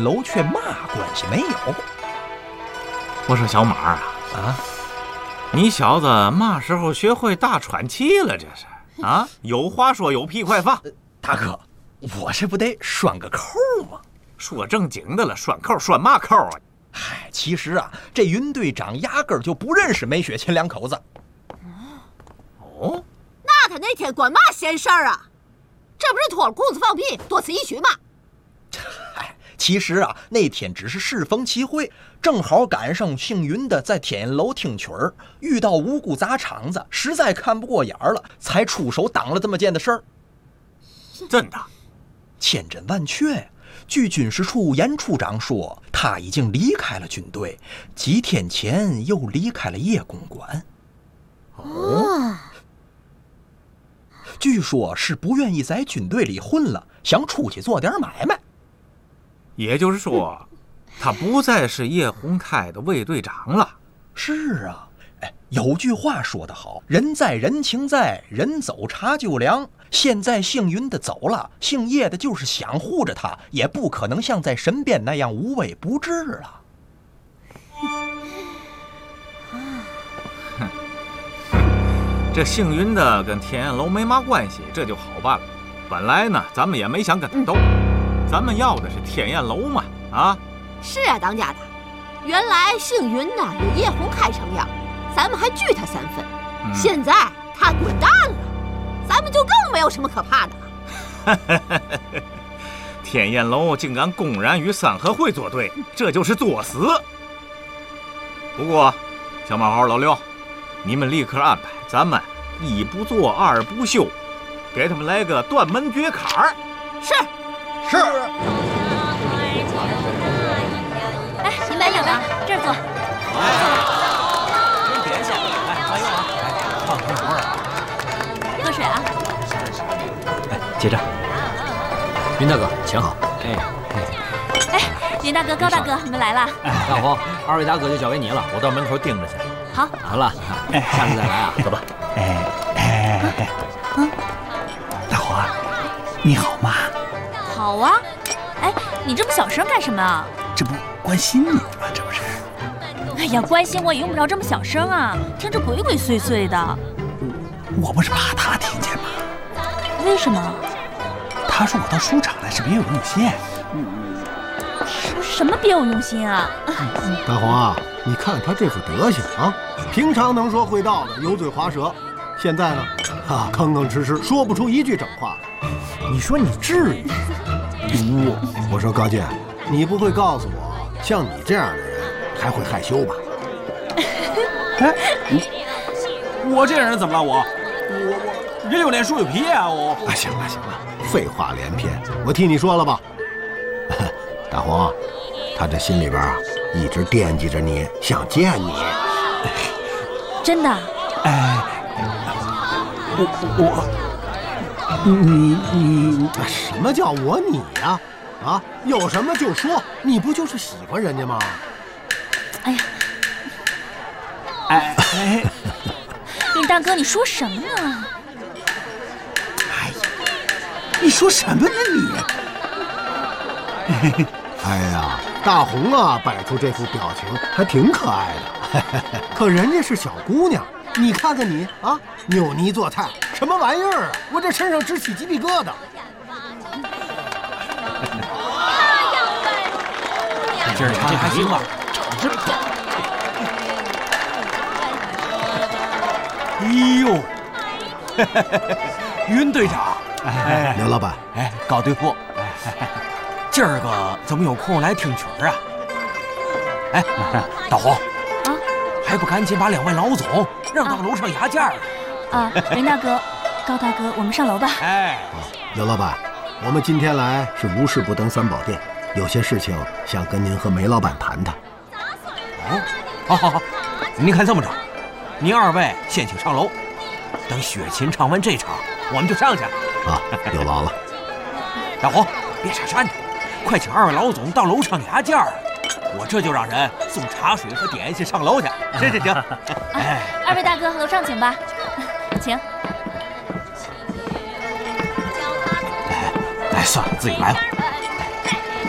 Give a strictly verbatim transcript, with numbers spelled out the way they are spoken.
跟楼阙嘛关系没有。 我说小马啊啊， 你小子嘛时候学会大喘气了？这是啊，有话说有屁快放。 呃、大哥，我这不得拴个扣吗？ 说正经的了，拴扣拴嘛扣啊？ 嗨，其实啊，这云队长压根儿就不认识梅雪琴两口子。 哦， 那他那天管嘛闲事儿啊？这不是脱了裤子放屁，多此一举吗？ 嗨，其实啊，那天只是适逢其会，正好赶上姓云的在天燕楼听曲儿，遇到无辜砸场子，实在看不过眼儿了，才出手挡了这么件的事儿。 真的？ 千真万确。据军事处严处长说，他已经离开了军队，几天前又离开了叶公馆。 哦， 据说是不愿意在军队里混了，想出去做点买卖。 也就是说，他不再是叶洪开的卫队长了。 是啊，哎，有句话说得好，人在人情在，人走茶就凉。现在姓云的走了，姓叶的就是想护着他，也不可能像在身边那样无微不至了。 这姓云的跟天燕楼没嘛关系，这就好办了。本来呢，咱们也没想跟他斗，咱们要的是天燕楼嘛，啊？ 是啊，当家的，原来姓云的有叶洪开成样，咱们还拒他三分。嗯、现在他滚蛋了，咱们就更没有什么可怕的了。 天燕楼竟敢公然与三合会作对，这就是作死。不过，小马猴、老六，你们立刻安排，咱们一不做二不休，给他们来个断门绝坎儿。 是是。 哎，您买饮料，这儿坐。 哎，真点心，哎，慢用啊，哎，放空会儿。 喝水啊。 哎，结账。云大哥，请好。 哎哎，云大哥、高大哥，你们来了。 哎，大红，二位大哥就交给你了，我到门口盯着去。 好， 好了，下次再来啊，走吧。 哎哎哎，嗯，大红啊，你好吗？ 好啊。哎，你这么小声干什么啊？ 这不关心你吗？这不是？ 哎呀，关心我也用不着这么小声啊，听着鬼鬼祟祟的。 我不是怕他听见吗？ 为什么？ 他说我到书场来是别有用心。 说什么别有用心啊？ 大红啊，你看他这副德行啊，平常能说会道的，油嘴滑舌，现在呢，啊，吭吭哧哧，说不出一句整话来。你说你至于吗？我我说高进，你不会告诉我，像你这样的人还会害羞吧？ 哎，我这人怎么了？我我我人有脸树有皮啊！我啊，行了行了，废话连篇，我替你说了吧。大红，他这心里边啊，一直惦记着你，想见你。 真的？ 哎，我我你你什么叫我你呀？啊，有什么就说，你不就是喜欢人家吗？ 哎呀， 哎哎， 云大哥，你说什么呢？ 哎呀，你说什么呢你？ 哎呀，大红啊，摆出这副表情还挺可爱的。可人家是小姑娘，你看看你啊，扭捏做菜，什么玩意儿啊？我这身上直起鸡皮疙瘩。 今儿这还行吧？ 真可哎呦，云队长， 哎，刘老板， 哎，高队副，哎，今儿个怎么有空来听曲儿啊？哎，大红， 啊， 还不赶紧把两位老总让到楼上押架了？ 啊，云大哥、高大哥，我们上楼吧。 哎， 刘老板，我们今天来是无事不登三宝殿，有些事情想跟您和梅老板谈谈。 哦，好好好，您看这么着，您二位先请上楼，等雪琴唱完这场，我们就上去。 啊，有劳了。 大红，别傻站着，快请二位老总到楼上押架，我这就让人送茶水和点心上楼去。行行行， 哎，二位大哥，楼上请吧，请。 哎，哎，算了，自己来吧。